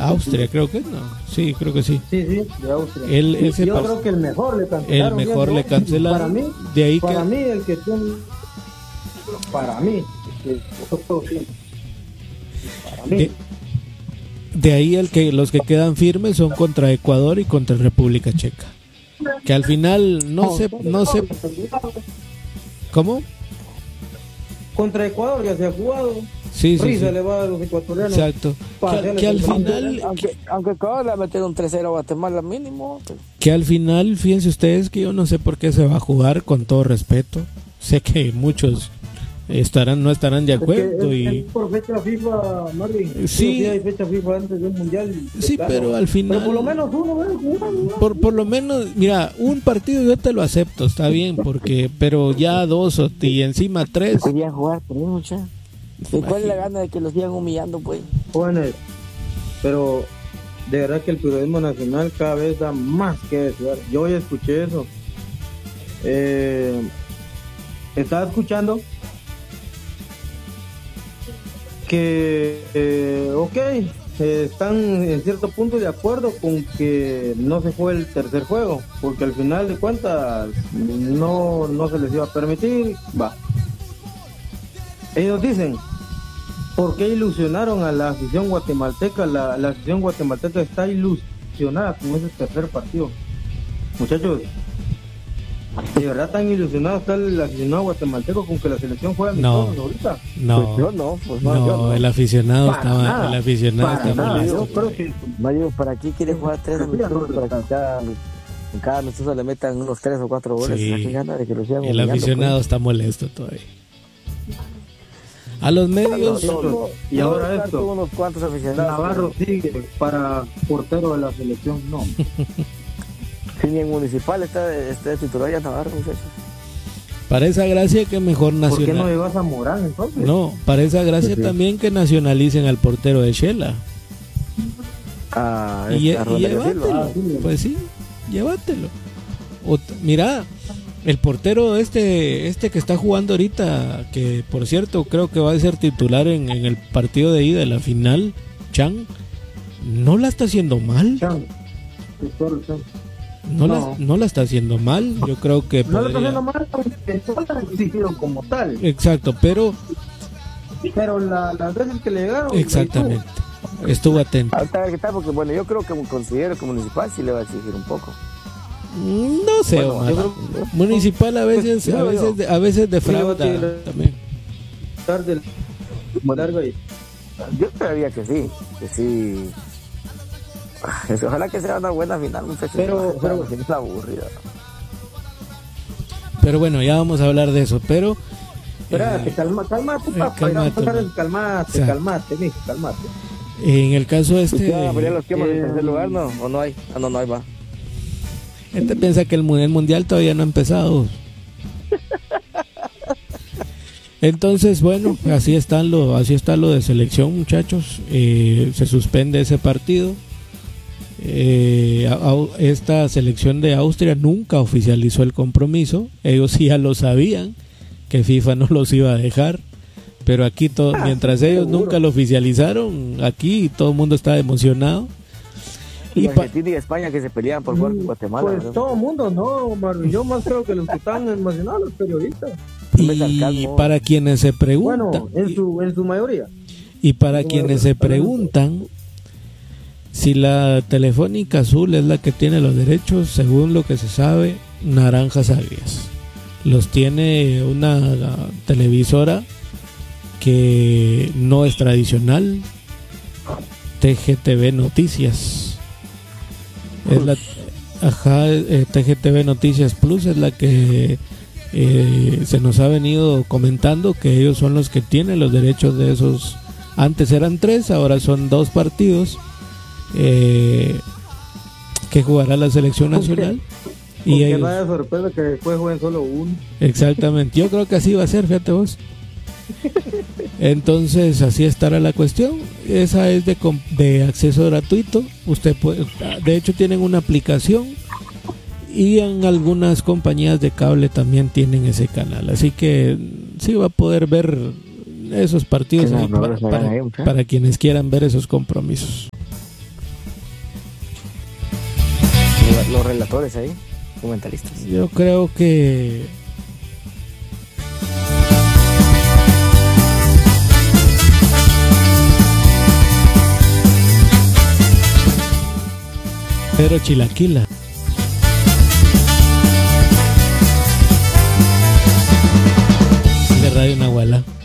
Austria, creo que no. Sí, creo que sí. Sí, de Austria. Yo creo que el mejor le cancelaron. El mejor le cancelaron. Para mí, el que tiene... Para mí. De ahí los que quedan firmes son contra Ecuador y contra República Checa. Que al final no sé. ¿Cómo? Contra Ecuador ya se ha jugado. Sí. Le va a los ecuatorianos. Exacto. Que al final... Aunque Ecuador le ha metido un 3-0 a Guatemala mínimo. Que al final, fíjense ustedes que yo no sé por qué se va a jugar, con todo respeto. Sé que muchos no estarán de acuerdo. Es por fecha FIFA, Marvin. Sí, hay fecha FIFA antes del Mundial. Sí, claro. Pero al final... Pero por lo menos uno, por lo menos, mira, un partido yo te lo acepto, está bien, pero ya 2 y encima 3. Querían jugar, pero mucha. ¿Y cuál es la gana de que los sigan humillando, pues? Jóvenes, pero de verdad que el periodismo nacional cada vez da más que desear. Yo hoy escuché eso. Estaba escuchando que, están en cierto punto de acuerdo con que no se juegue el tercer juego, porque al final de cuentas no se les iba a permitir. Ellos dicen, ¿por qué ilusionaron a la afición guatemalteca? La afición guatemalteca está ilusionada con ese tercer partido. Muchachos, ¿de verdad tan ilusionado está el aficionado guatemalteco con que la selección juega ahorita? No, pues yo no. El aficionado está molesto. ¿Para qué quiere jugar 3 amistosos? Para que en cada amistoso le metan unos 3 o 4 goles. Sí. Gana de que lo sigan el aficionado está molesto todavía. A los medios. Y ahora esto, unos cuantos aficionados. Navarro sigue para portero de la selección, no. Si ni en Municipal está titular ya Navarro, muchachos. Para esa gracia que mejor nacional. ¿Por qué no llevas a Morán entonces? No, para esa gracia también que nacionalicen al portero de Shela. Y llévatelo. Pues sí, llévatelo. Mira, el portero este que está jugando ahorita, que por cierto creo que va a ser titular en el partido de ida de la final, Chang, no la está haciendo mal. No la está haciendo mal. Yo creo que no la está haciendo mal, no la exigido como tal. Exacto, pero las veces que le llegaron, exactamente, estuvo atento. ¿Qué tal? Porque bueno, yo creo que considero que Municipal sí le va a exigir un poco. No sé, Municipal a veces defrauda también. Yo esperaría que sí. Ojalá que sea una buena final, muchachos. Pero es aburrida. Pero bueno, ya vamos a hablar de eso. Pero espérate, calmate. En el caso ¿Ya los quemas en tercer lugar, no? ¿O no hay? No hay, va. Gente piensa que el mundial todavía no ha empezado. Entonces, bueno, así está lo de selección, muchachos. Se suspende ese partido. Esta selección de Austria nunca oficializó el compromiso. Ellos sí ya lo sabían, que FIFA no los iba a dejar. Pero aquí mientras ellos nunca lo oficializaron, aquí todo el mundo estaba emocionado. Y Argentina y España que se peleaban por jugar con Guatemala. Pues ¿no? Todo el mundo, no, Marvin. Yo más creo que los que están emocionados, los periodistas. Y para quienes se preguntan, bueno, en su mayoría. Y para quienes se preguntan si la Telefónica Azul es la que tiene los derechos, según lo que se sabe, Naranjas Águilas los tiene una televisora que no es tradicional, TGTV Noticias. TGTV Noticias Plus es la que se nos ha venido comentando que ellos son los que tienen los derechos de esos. Antes eran 3, ahora son 2 partidos que jugará la selección nacional. Y que no haya sorpresa que después jueguen solo uno. Exactamente, yo creo que así va a ser, fíjate vos. Entonces así estará la cuestión. Esa es de acceso gratuito. Usted puede, de hecho tienen una aplicación y en algunas compañías de cable también tienen ese canal, así que sí va a poder ver esos partidos para quienes quieran ver esos compromisos. los relatores ahí, comentaristas. Yo creo que Pedro Chilaquila. De Radio Nahuala.